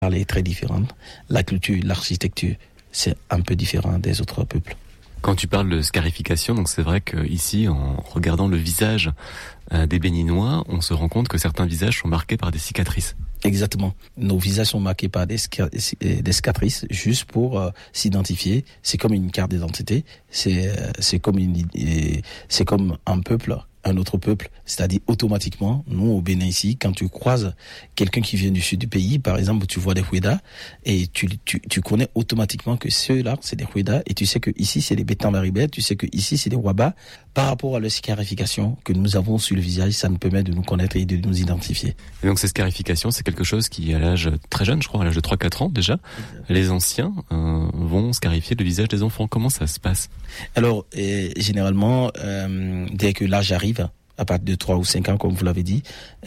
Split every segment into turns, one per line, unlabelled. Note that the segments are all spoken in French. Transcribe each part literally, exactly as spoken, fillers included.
est très différente. La culture, l'architecture, c'est un peu différent des autres peuples.
Quand tu parles de scarification, donc c'est vrai qu'ici, en regardant le visage euh, des Béninois, on se rend compte que certains visages sont marqués par des cicatrices.
Exactement. Nos visages sont marqués par des, des cicatrices juste pour euh, s'identifier. C'est comme une carte d'identité. C'est, euh, c'est comme une, c'est comme un peuple, un autre peuple. C'est-à-dire automatiquement, nous au Bénin ici, quand tu croises quelqu'un qui vient du sud du pays, par exemple, tu vois des Houédas et tu, tu, tu connais automatiquement que ceux-là, c'est des Houédas et tu sais que ici c'est des Bétan-Maribel, tu sais que ici c'est des Waba. Par rapport à la scarification que nous avons sur le visage, ça nous permet de nous connaître et de nous identifier.
Et donc ces scarifications, c'est quelque chose qui, à l'âge très jeune, je crois, à l'âge de trois quatre ans déjà, les anciens euh, vont scarifier le visage des enfants. Comment ça se passe?
Alors, euh, généralement, euh, dès que l'âge arrive, à partir de trois ou cinq ans, comme vous l'avez dit,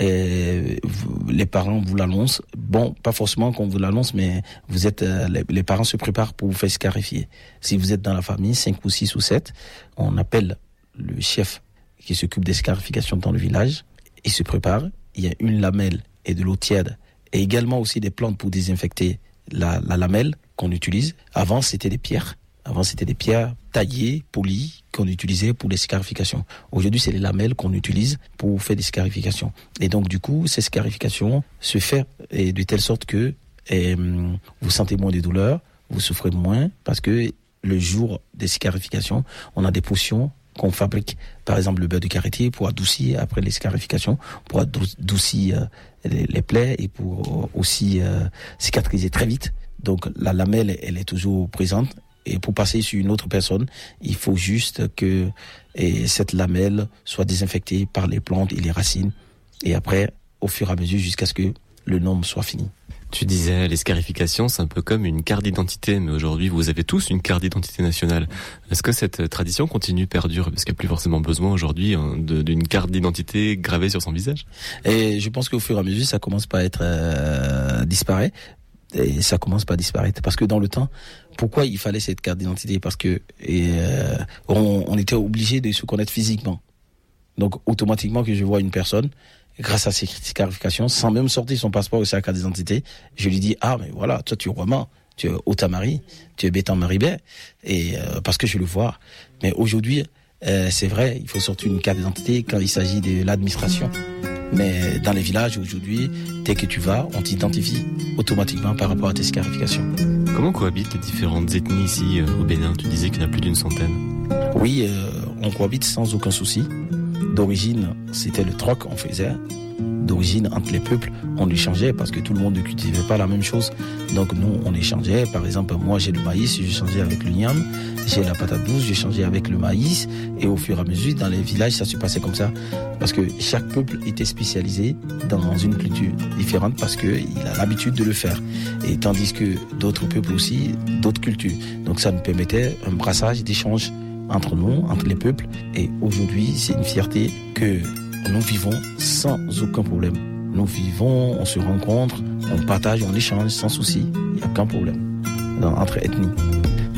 euh, vous, les parents vous l'annoncent. Bon, pas forcément qu'on vous l'annonce, mais vous êtes, euh, les, les parents se préparent pour vous faire scarifier. Si vous êtes dans la famille, cinq ou six ou sept, on appelle le chef qui s'occupe des scarifications dans le village. Il se prépare. Il y a une lamelle et de l'eau tiède et également aussi des plantes pour désinfecter la, la lamelle qu'on utilise. Avant, c'était des pierres. Avant, c'était des pierres taillées, polies, qu'on utilisait pour les scarifications. Aujourd'hui, c'est les lamelles qu'on utilise pour faire des scarifications. Et donc, du coup, ces scarifications se font et de telle sorte que et, vous sentez moins de douleurs, vous souffrez moins, parce que le jour des scarifications, on a des potions qu'on fabrique, par exemple le beurre de karité, pour adoucir après les scarifications, pour adoucir euh, les, les plaies et pour aussi euh, cicatriser très vite. Donc la lamelle, elle est toujours présente. Et pour passer sur une autre personne, il faut juste que et cette lamelle soit désinfectée par les plantes et les racines. Et après, au fur et à mesure, jusqu'à ce que le nombre soit fini.
Tu disais, les scarifications, c'est un peu comme une carte d'identité, mais aujourd'hui, vous avez tous une carte d'identité nationale. Est-ce que cette tradition continue, perdure? Parce qu'il n'y a plus forcément besoin aujourd'hui hein, de, d'une carte d'identité gravée sur son visage.
Et je pense qu'au fur et à mesure, ça commence par être euh, disparaît. Et ça commence par disparaître. Parce que dans le temps, pourquoi il fallait cette carte d'identité? Parce que et, euh, on, on était obligé de se connaître physiquement. Donc, automatiquement que je vois une personne, grâce à ces scarifications, sans même sortir son passeport ou sa carte d'identité, je lui dis, ah, mais voilà, toi, tu es roman, tu es Otamari, tu es Bétan-Maribel, et euh, parce que je le vois. Mais aujourd'hui, euh, c'est vrai, il faut sortir une carte d'identité quand il s'agit de l'administration. Mais dans les villages, aujourd'hui, dès que tu vas, on t'identifie automatiquement par rapport à tes scarifications.
Comment cohabitent les différentes ethnies ici euh, au Bénin? Tu disais qu'il y en a plus d'une centaine.
Oui, euh, on cohabite sans aucun souci. D'origine, c'était le troc, on faisait. D'origine, entre les peuples, on échangeait parce que tout le monde ne cultivait pas la même chose. Donc nous, on échangeait. Par exemple, moi, j'ai le maïs, j'échangeais avec le niam. J'ai la patate douce, j'échangeais avec le maïs. Et au fur et à mesure, dans les villages, ça se passait comme ça. Parce que chaque peuple était spécialisé dans une culture différente parce qu'il a l'habitude de le faire. Et tandis que d'autres peuples aussi, d'autres cultures. Donc ça nous permettait un brassage d'échanges entre nous, entre les peuples. Et aujourd'hui, c'est une fierté que nous vivons sans aucun problème. Nous vivons, on se rencontre, on partage, on échange sans souci. Il n'y a aucun problème dans, entre ethnies.